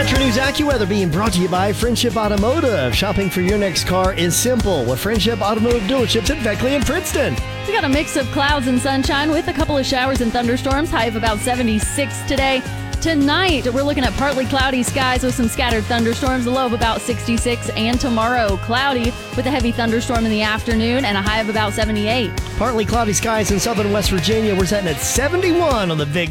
Metro News AccuWeather being brought to you by Friendship Automotive. Shopping for your next car is simple with Friendship Automotive dealerships at Beckley and Princeton. We got a mix of clouds and sunshine with a couple of showers and thunderstorms, high of about 76 today. Tonight, we're looking at partly cloudy skies with some scattered thunderstorms, a low of about 66. And tomorrow, cloudy with a heavy thunderstorm in the afternoon and a high of about 78. Partly cloudy skies in southern West Virginia. We're setting at 71 on the Big